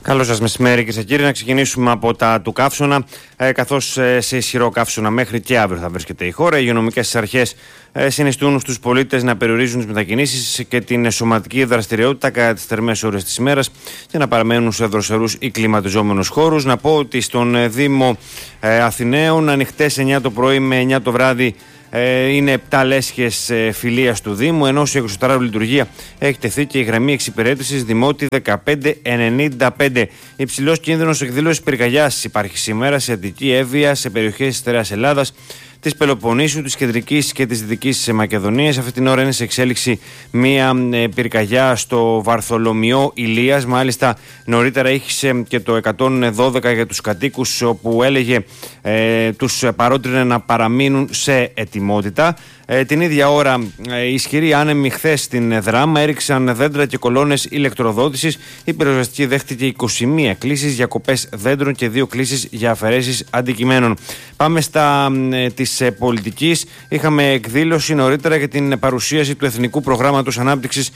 Καλό σας μεσημέρι, κυρίες και κύριοι. Να ξεκινήσουμε από τα του καύσωνα, καθώς σε ισχυρό καύσωνα μέχρι και αύριο θα βρίσκεται η χώρα. Οι υγειονομικές αρχές συνιστούν στους πολίτες να περιορίζουν τις μετακινήσεις και την σωματική δραστηριότητα κατά τις θερμές ώρες της ημέρας και να παραμένουν σε δροσερούς ή κλιματιζόμενους χώρους. Να πω ότι στον Δήμο Αθηναίων ανοιχτές 9 το πρωί με 9 το βράδυ είναι 7 λέσχες φιλίας του Δήμου, ενώ σε 24 λειτουργία έχει τεθεί και η γραμμή εξυπηρέτησης Δημότη 1595. Υψηλός κίνδυνος εκδήλωσης πυρκαγιάς υπάρχει σήμερα σε Αττική, Εύβοια, σε περιοχές της Στερεάς Ελλάδας, της Πελοποννήσου, της Κεντρικής και της Δυτικής Μακεδονίας. Αυτή την ώρα είναι σε εξέλιξη μία πυρκαγιά στο Βαρθολομιό Ηλίας. Μάλιστα, νωρίτερα είχε και το 112 για τους κατοίκους, όπου έλεγε τους παρότρινε να παραμείνουν σε ετοιμότητα. Την ίδια ώρα, ισχυροί άνεμοι χθες στην Δράμα έριξαν δέντρα και κολόνες ηλεκτροδότησης. Η πυροσβεστική δέχτηκε 21 κλήσεις για κοπές δέντρων και 2 κλήσεις για αφαιρέσεις αντικειμένων. Πάμε στα της πολιτικής. Είχαμε εκδήλωση νωρίτερα για την παρουσίαση του Εθνικού Προγράμματος Ανάπτυξης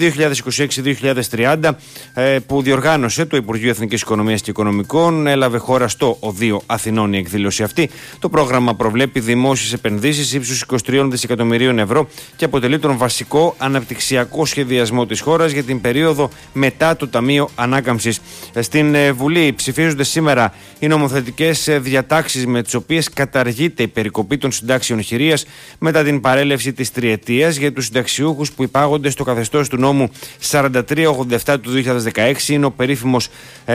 2026-2030 που διοργάνωσε το Υπουργείο Εθνικής Οικονομίας και Οικονομικών. Έλαβε χώρα στο Οδείο Αθηνών η εκδήλωση αυτή. Το πρόγραμμα προβλέπει δημόσιες επενδύσεις ύψους 23 δισεκατομμυρίων ευρώ και αποτελεί τον βασικό αναπτυξιακό σχεδιασμό της χώρας για την περίοδο μετά το Ταμείο Ανάκαμψης. Στην Βουλή ψηφίζονται σήμερα οι νομοθετικές διατάξεις με τις οποίες καταργείται η περικοπή των συντάξεων χειρίας μετά την παρέλευση της τριετίας για τους συνταξιούχους που υπάγονται στο καθεστώς του νόμου 4387 του 2016. Είναι ο περίφημος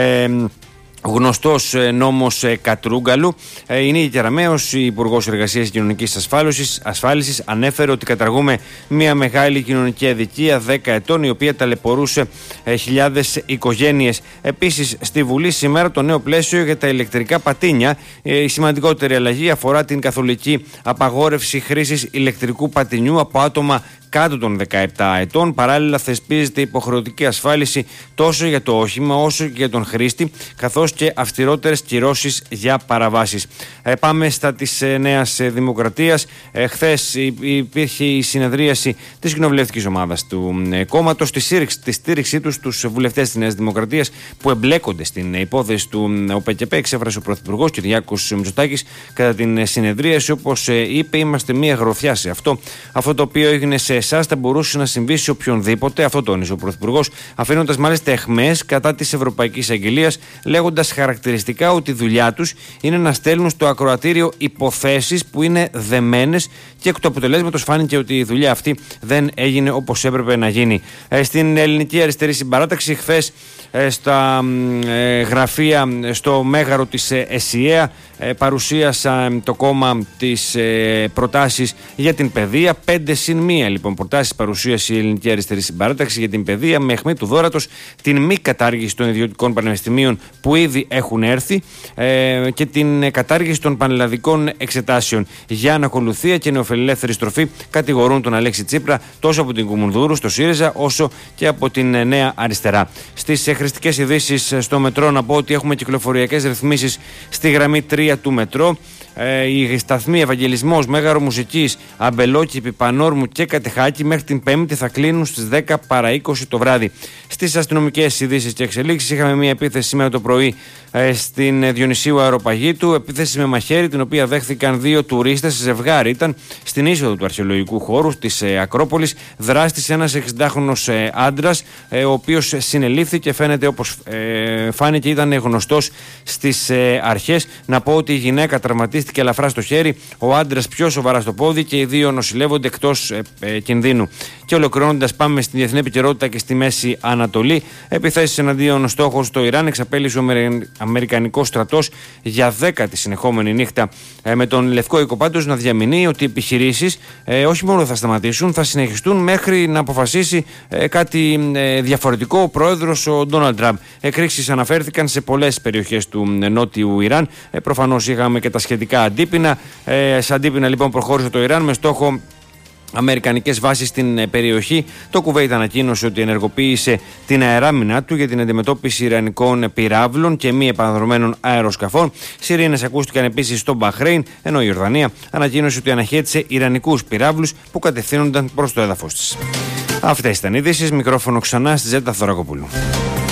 γνωστός νόμος Κατρούγκαλου. Η Νίκη Κεραμέως, η Υπουργός Εργασίας και Κοινωνικής Ασφάλισης, ανέφερε ότι καταργούμε μια μεγάλη κοινωνική αδικία 10 ετών, η οποία ταλαιπωρούσε χιλιάδες οικογένειες. Επίσης, στη Βουλή σήμερα το νέο πλαίσιο για τα ηλεκτρικά πατίνια. Η σημαντικότερη αλλαγή αφορά την καθολική απαγόρευση χρήσης ηλεκτρικού πατινιού από άτομα κάτω των 17 ετών. Παράλληλα, θεσπίζεται υποχρεωτική ασφάλιση τόσο για το όχημα όσο και για τον χρήστη, καθώς και αυστηρότερες κυρώσεις για παραβάσεις. Πάμε στα της Νέας Δημοκρατίας. Χθες υπήρχε η συνεδρίαση της κοινοβουλευτικής ομάδας του κόμματος, τη στήριξή τους στους βουλευτές της Νέας Δημοκρατίας που εμπλέκονται στην υπόθεση του ΟΠΕΚΕΠΕ. Εξέφρασε ο Πρωθυπουργός Κυριάκος Μητσοτάκης κατά την συνεδρίαση. Όπως είπε, είμαστε μία γροθιά σε αυτό. Αυτό το οποίο έγινε σε εσάς θα μπορούσε να συμβεί σε οποιονδήποτε. Αυτό τόνισε ο Πρωθυπουργός, αφήνοντας μάλιστα αιχμές κατά της Ευρωπαϊκής Αγγελίας, λέγοντας χαρακτηριστικά ότι η δουλειά τους είναι να στέλνουν στο ακροατήριο υποθέσεις που είναι δεμένες και εκ του αποτελέσματος φάνηκε ότι η δουλειά αυτή δεν έγινε όπως έπρεπε να γίνει. Στην Ελληνική Αριστερή Συμπαράταξη, χθες στα γραφεία στο μέγαρο της ΕΣΥΑ παρουσίασα το κόμμα τις προτάσεις για την παιδεία. 5+1 λοιπόν προτάσεις παρουσίασε η Ελληνική Αριστερή Συμπαράταξη για την παιδεία, με αιχμή του δώρατος την μη κατάργηση των ιδιωτικών πανεπιστημίων που ήδη έχουν έρθει και την κατάργηση των πανελλαδικών εξετάσεων. Για ανακολουθία και νεοφιλελεύθερη στροφή κατηγορούν τον Αλέξη Τσίπρα τόσο από την Κουμουνδούρου στο ΣΥΡΙΖΑ όσο και από την Νέα Αριστερά. Στις χρηστικές ειδήσεις στο μετρό να πω ότι έχουμε κυκλοφοριακές ρυθμίσεις στη γραμμή 3 του μετρό. Οι σταθμοί Ευαγγελισμός, Μέγαρο Μουσικής, Αμπελόκηπη, Πανόρμου και Κατεχάκη μέχρι την Πέμπτη θα κλείνουν στις 10 παρά 20 το βράδυ. Στις αστυνομικές ειδήσεις και εξελίξεις είχαμε μια επίθεση σήμερα το πρωί στην Διονυσίου Αεροπαγήτου. Επίθεση με μαχαίρι, την οποία δέχθηκαν 2 τουρίστες, ζευγάρι ήταν, στην είσοδο του αρχαιολογικού χώρου της Ακρόπολης. Δράστης ένας 60χρονος άντρας, ο οποίος συνελήφθηκε, φαίνεται όπως φάνηκε ήταν γνωστός στις αρχές. Να πω ότι η γυναίκα τραυματίστηκε ελαφρά στο χέρι, ο άντρας πιο σοβαρά στο πόδι και οι 2 νοσηλεύονται εκτός κινδύνου. Και ολοκληρώνοντας, πάμε στην διεθνή επικαιρότητα και στη Μέση Ανατολή. Επιθέσεις εναντίον στόχων στο Ιράν εξαπέλυσε ο Αμερικανικός στρατός για 10η συνεχόμενη νύχτα, με τον Λευκό Οίκο πάντως να διαμηνύει ότι οι επιχειρήσεις όχι μόνο θα σταματήσουν, θα συνεχιστούν μέχρι να αποφασίσει κάτι διαφορετικό ο πρόεδρος ο Ντόναλντ Τραμπ. Εκρήξεις αναφέρθηκαν σε πολλές περιοχές του νότιου Ιράν. Προφανώς είχαμε και τα σχετικά αντίπεινα. Σε αντίπεινα λοιπόν προχώρησε το Ιράν με στόχο αμερικανικές βάσεις στην περιοχή. Το Κουβέιτ ανακοίνωσε ότι ενεργοποίησε την αεράμινά του για την αντιμετώπιση ιρανικών πυράβλων και μη επανδρομένων αεροσκαφών. Σιρήνες ακούστηκαν επίσης στο Μπαχρέιν, ενώ η Ιορδανία ανακοίνωσε ότι αναχέτησε ιρανικούς πυράβλους που κατευθύνονταν προς το έδαφος της. Αυτές ήταν οι ειδήσεις. Μικρόφωνο ξανά στη Ζέτα Θωρακοπούλου.